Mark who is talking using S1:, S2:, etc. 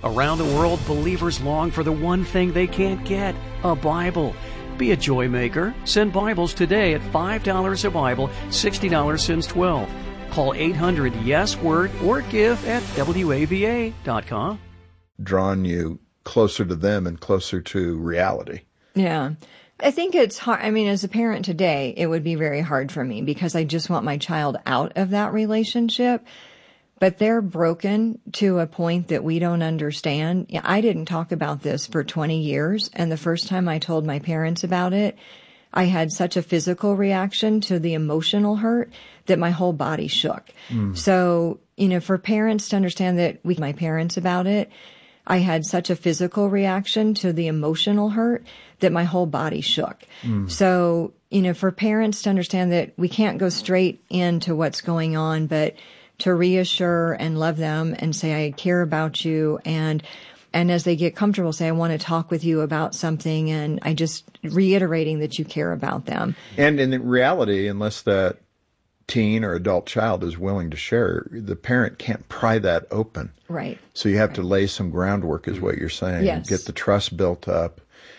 S1: Around the world, believers long for the one thing they can't get, a Bible. Be a joy maker. Send Bibles today at $5 a Bible, $60 since 12. Call 800-YES-WORD or give at WAVA.com.
S2: Drawn you closer to them and closer to reality.
S3: Yeah. I think it's hard. I mean, as a parent today, it would be very hard for me because I just want my child out of that relationship. But they're broken to a point that we don't understand. I didn't talk about this for 20 years. And the first time I told my parents about it, I had such a physical reaction to the emotional hurt that my whole body shook. So, for parents to understand that my parents about it, I had such a physical reaction to the emotional hurt that my whole body shook. So, for parents to understand that we can't go straight into what's going on, but to reassure and love them and say, I care about you. And as they get comfortable, say, I want to talk with you about something. And I just reiterating that you care about them. And
S2: in reality, unless that teen or adult child is willing to share, the parent can't pry that open.
S3: Right.
S2: So you have to lay some groundwork is what you're saying.
S3: Yes.
S2: Get the trust built up.